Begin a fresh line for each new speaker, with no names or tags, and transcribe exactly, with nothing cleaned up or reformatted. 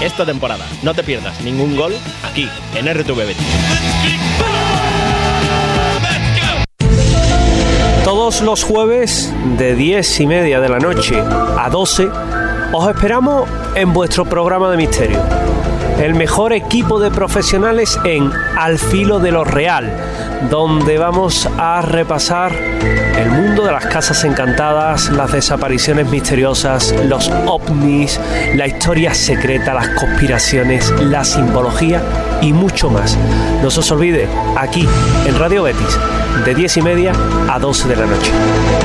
esta temporada. No te pierdas ningún gol aquí, en R T V Betis.
Todos los jueves de diez y media de la noche a doce os esperamos en vuestro programa de misterio. El mejor equipo de profesionales en Al Filo de lo Real, donde vamos a repasar el mundo de las casas encantadas, las desapariciones misteriosas, los ovnis, la historia secreta, las conspiraciones, la simbología y mucho más. No se os olvide, aquí en Radio Betis, de diez y media a doce de la noche.